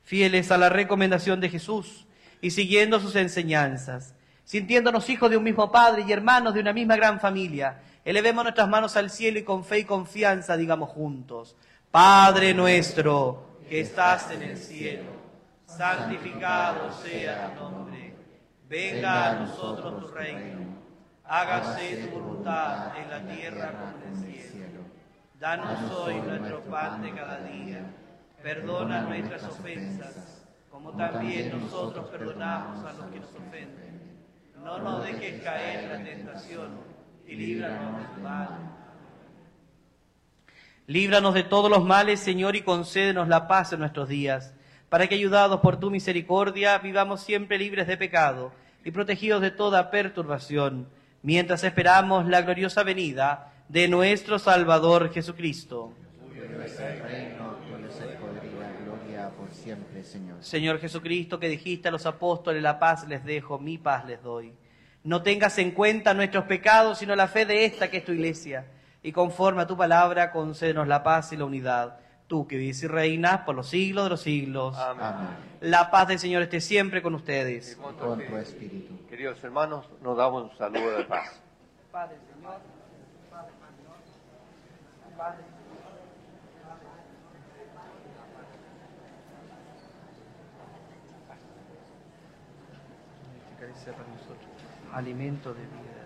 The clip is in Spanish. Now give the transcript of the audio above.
Fieles a la recomendación de Jesús y siguiendo sus enseñanzas, sintiéndonos hijos de un mismo Padre y hermanos de una misma gran familia, elevemos nuestras manos al cielo y con fe y confianza digamos juntos: Padre nuestro, que estás en el cielo, santificado sea tu nombre. Venga a nosotros tu reino. Hágase tu voluntad en la tierra como en el cielo. Danos hoy nuestro pan de cada día. Perdona nuestras ofensas, como también nosotros perdonamos a los que nos ofenden. No nos dejes caer en la tentación y líbranos del mal. Líbranos de todos los males, Señor, y concédenos la paz en nuestros días, para que, ayudados por tu misericordia, vivamos siempre libres de pecado y protegidos de toda perturbación, mientras esperamos la gloriosa venida de nuestro Salvador Jesucristo. Tuyo es el reino, tuyo es el poder y la gloria por siempre, Señor. Señor Jesucristo, que dijiste a los apóstoles: la paz les dejo, mi paz les doy. No tengas en cuenta nuestros pecados, sino la fe de esta que es tu iglesia. Y conforme a tu palabra, concédenos la paz y la unidad. Tú que vives y reinas por los siglos de los siglos. Amén. La paz del Señor esté siempre con ustedes. Con tu espíritu. Queridos hermanos, nos damos un saludo de paz. Padre, Señor. Padre, Padre. Para nosotros, alimento de vida.